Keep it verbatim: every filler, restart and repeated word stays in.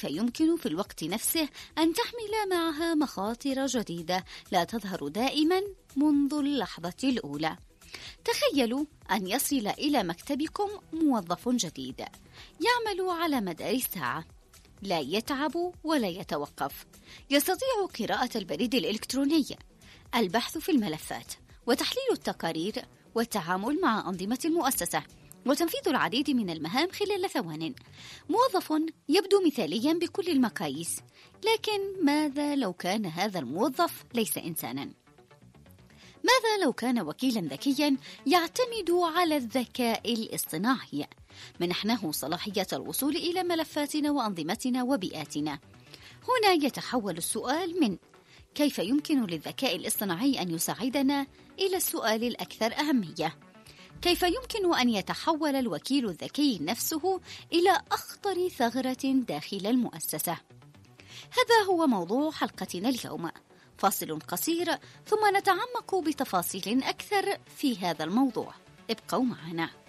كيف يمكن في الوقت نفسه أن تحمل معها مخاطر جديدة لا تظهر دائما منذ اللحظة الأولى. تخيلوا أن يصل إلى مكتبكم موظف جديد يعمل على مدار الساعة، لا يتعب ولا يتوقف، يستطيع قراءة البريد الإلكتروني، البحث في الملفات، وتحليل التقارير، والتعامل مع أنظمة المؤسسة، وتنفيذ العديد من المهام خلال ثوان. موظف يبدو مثاليا بكل المقاييس، لكن ماذا لو كان هذا الموظف ليس إنسانا؟ ماذا لو كان وكيلا ذكيا يعتمد على الذكاء الاصطناعي؟ منحناه صلاحية الوصول إلى ملفاتنا وأنظمتنا وبيئاتنا. هنا يتحول السؤال من كيف يمكن للذكاء الاصطناعي أن يساعدنا إلى السؤال الأكثر أهمية: كيف يمكن أن يتحول الوكيل الذكي نفسه إلى أخطر ثغرة داخل المؤسسة؟ هذا هو موضوع حلقتنا اليوم. فاصل قصير ثم نتعمق بتفاصيل أكثر في هذا الموضوع. ابقوا معنا.